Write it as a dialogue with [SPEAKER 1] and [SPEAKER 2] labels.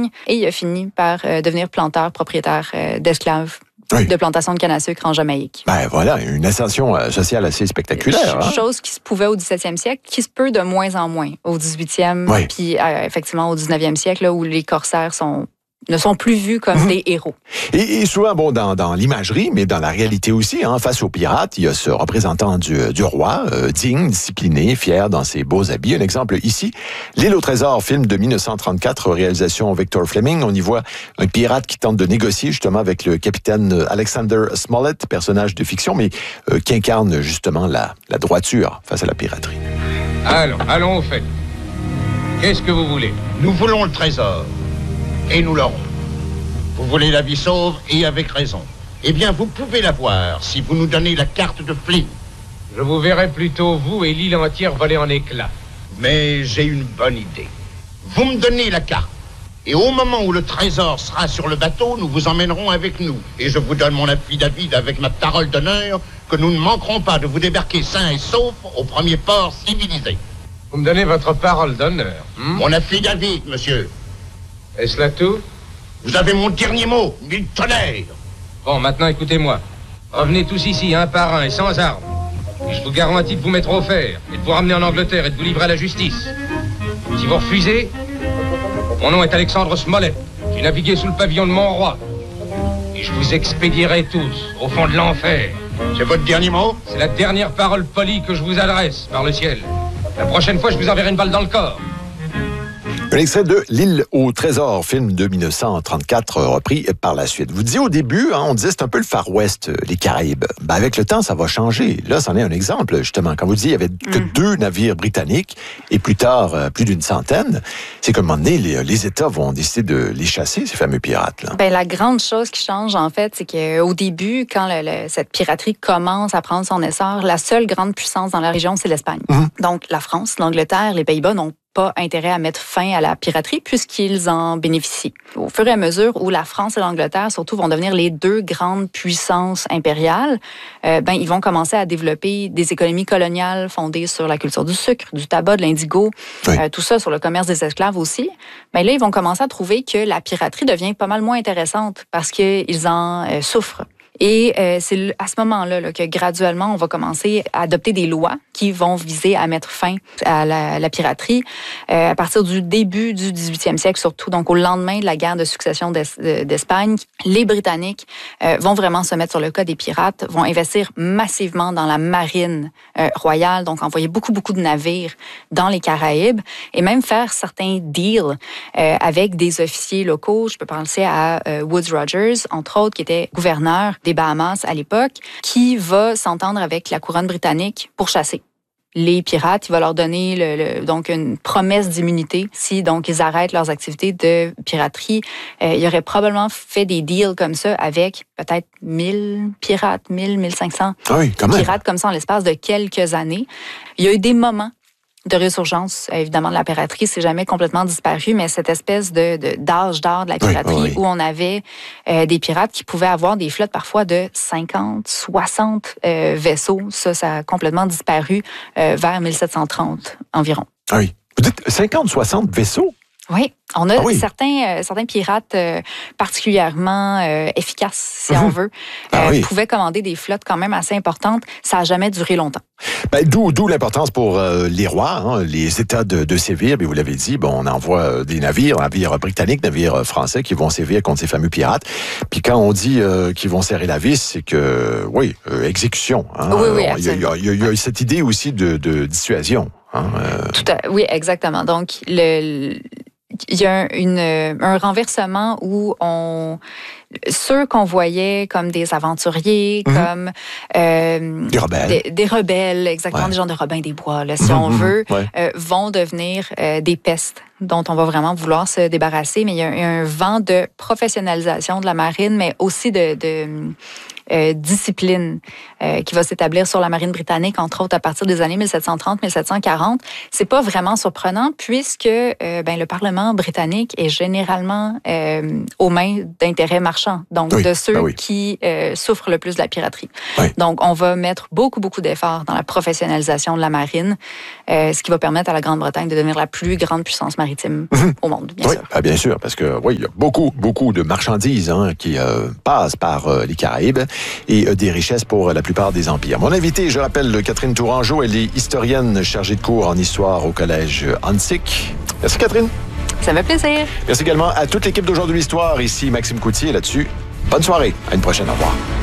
[SPEAKER 1] Espagne et il a fini par devenir planteur propriétaire d'esclaves.
[SPEAKER 2] Oui.
[SPEAKER 1] De plantation de canne à sucre en Jamaïque.
[SPEAKER 2] Ben voilà, une ascension sociale assez spectaculaire.
[SPEAKER 1] Chose qui se pouvait au 17e siècle, qui se peut de moins en moins au 18e,
[SPEAKER 2] oui.
[SPEAKER 1] Puis effectivement au 19e siècle, là, où les corsaires ne sont plus vus comme des héros.
[SPEAKER 2] Et souvent, bon, dans l'imagerie, mais dans la réalité aussi, face aux pirates, il y a ce représentant du roi, digne, discipliné, fier dans ses beaux habits. Un exemple ici, L'île au trésor, film de 1934, réalisation Victor Fleming. On y voit un pirate qui tente de négocier justement avec le capitaine Alexander Smollett, personnage de fiction, mais qui incarne justement la droiture face à la piraterie.
[SPEAKER 3] Allons au fait. Qu'est-ce que vous voulez?
[SPEAKER 4] Nous voulons le trésor. Et nous l'aurons. Vous voulez la vie sauve et avec raison. Eh bien, vous pouvez l'avoir si vous nous donnez la carte de Flynn.
[SPEAKER 3] Je vous verrai plutôt, vous et l'île entière voler en éclats.
[SPEAKER 4] Mais j'ai une bonne idée. Vous me donnez la carte. Et au moment où le trésor sera sur le bateau, nous vous emmènerons avec nous. Et je vous donne mon affidavit avec ma parole d'honneur que nous ne manquerons pas de vous débarquer sains et saufs au premier port civilisé.
[SPEAKER 3] Vous me donnez votre parole d'honneur.
[SPEAKER 4] Mon affidavit, monsieur.
[SPEAKER 3] Est-ce là tout?
[SPEAKER 4] Vous avez mon dernier mot, mille tonnerres.
[SPEAKER 3] Bon, maintenant écoutez-moi. Revenez tous ici, un par un et sans armes. Et je vous garantis de vous mettre au fer, et de vous ramener en Angleterre et de vous livrer à la justice. Si vous refusez, mon nom est Alexandre Smollett. J'ai navigué sous le pavillon de mon roi. Et je vous expédierai tous au fond de l'enfer.
[SPEAKER 4] C'est votre dernier mot?
[SPEAKER 3] C'est la dernière parole polie que je vous adresse, par le ciel. La prochaine fois, je vous enverrai une balle dans le corps.
[SPEAKER 2] Un extrait de L'île au trésor, film de 1934, repris par la suite. Vous disiez au début, on disait c'est un peu le Far West, les Caraïbes. Ben avec le temps, ça va changer. Là, c'en est un exemple, justement. Quand vous disiez, il y avait que 2 navires britanniques, et plus tard, plus d'une centaine. C'est qu'à un moment donné, les États vont décider de les chasser, ces fameux pirates-là.
[SPEAKER 1] Ben, la grande chose qui change, en fait, c'est qu'au début, quand cette piraterie commence à prendre son essor, la seule grande puissance dans la région, c'est l'Espagne. Donc, la France, l'Angleterre, les Pays-Bas n'ont pas intérêt à mettre fin à la piraterie puisqu'ils en bénéficient. Au fur et à mesure où la France et l'Angleterre, surtout, vont devenir les 2 grandes puissances impériales, ils vont commencer à développer des économies coloniales fondées sur la culture du sucre, du tabac, de l'indigo, tout ça sur le commerce des esclaves aussi. Là, ils vont commencer à trouver que la piraterie devient pas mal moins intéressante parce qu'ils en souffrent. Et c'est à ce moment-là que graduellement, on va commencer à adopter des lois qui vont viser à mettre fin à la piraterie à partir du début du 18e siècle, surtout donc au lendemain de la guerre de succession d'Espagne. Les Britanniques vont vraiment se mettre sur le cas des pirates, vont investir massivement dans la marine royale, donc envoyer beaucoup de navires dans les Caraïbes et même faire certains deals avec des officiers locaux. Je peux penser à Woodes Rogers, entre autres, qui était gouverneur des Bahamas à l'époque, qui va s'entendre avec la couronne britannique pour chasser les pirates. Il va leur donner donc une promesse d'immunité si donc ils arrêtent leurs activités de piraterie. Il aurait probablement fait des deals comme ça avec peut-être 1000 pirates, 1500 pirates comme ça en l'espace de quelques années. Il y a eu des moments de résurgence, évidemment, de la piraterie, c'est jamais complètement disparu, mais cette espèce d'âge d'or de la piraterie où on avait des pirates qui pouvaient avoir des flottes parfois de 50, 60 vaisseaux. Ça a complètement disparu vers 1730 environ.
[SPEAKER 2] Ah oui. Vous dites 50, 60 vaisseaux?
[SPEAKER 1] Oui, on a certains pirates particulièrement efficaces, si on veut, pouvaient commander des flottes quand même assez importantes. Ça n'a jamais duré longtemps.
[SPEAKER 2] D'où l'importance pour les rois, les États de sévir. Vous l'avez dit, on envoie des navires britanniques, navires français qui vont sévir contre ces fameux pirates. Puis quand on dit qu'ils vont serrer la vis, c'est que, exécution. Il y a cette idée aussi de dissuasion.
[SPEAKER 1] Oui, exactement. Donc, il y a un renversement où ceux qu'on voyait comme des aventuriers, comme
[SPEAKER 2] des rebelles.
[SPEAKER 1] Des rebelles, exactement, des gens de Robin des Bois, là, si on veut, vont devenir des pestes dont on va vraiment vouloir se débarrasser. Mais il y a un vent de professionnalisation de la marine, mais aussi de discipline qui va s'établir sur la marine britannique, entre autres à partir des années 1730-1740. C'est pas vraiment surprenant puisque le Parlement britannique est généralement aux mains d'intérêts marchands, donc de ceux qui souffrent le plus de la piraterie. Oui. Donc, on va mettre beaucoup d'efforts dans la professionnalisation de la marine, ce qui va permettre à la Grande-Bretagne de devenir la plus grande puissance maritime au monde, bien sûr.
[SPEAKER 2] Bien sûr, parce que il y a beaucoup de marchandises qui passent par les Caraïbes et des richesses pour la plupart des empires. Mon invité, je rappelle, Catherine Tourangeau, elle est historienne chargée de cours en histoire au collège Hansik. Merci Catherine.
[SPEAKER 1] Ça me fait plaisir.
[SPEAKER 2] Merci également à toute l'équipe d'Aujourd'hui l'Histoire. Ici Maxime Coutier là-dessus. Bonne soirée. À une prochaine. Au revoir.